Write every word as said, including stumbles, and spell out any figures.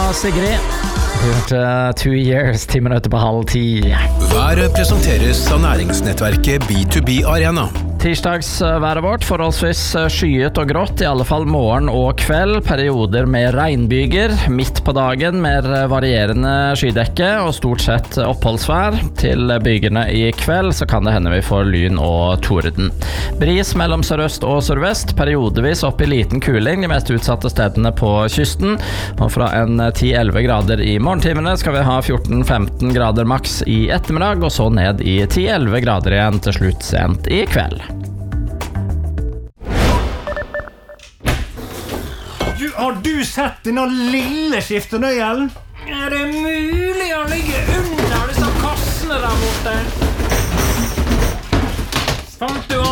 Sigrid. Du hørte Two Years, ti minutter på halv ti. Været presenteres av næringsnettverket B to B Arena. Tirsdagsværet vårt forholdsvis skyet og grått, i alle fall morgen og kveld. Perioder med regnbyger, midt på dagen mer varierende skydekke og stort sett oppholdsvær. Til bygene i kveld så kan det hende vi får lyn og torden. Bris mellom sørøst og sørvest, periodevis opp i liten kuling de mest utsatte stedene på kysten. Og fra en ti til elleve grader i morgentimene skal vi ha fjorten til femten grader maks i ettermiddag, og så ned i ti til elleve grader igjen til slutt sent i kveld. Du, har du sett denne lille skiftenøyelen? Er det mulig å ligge under disse kassene der borte? Fant du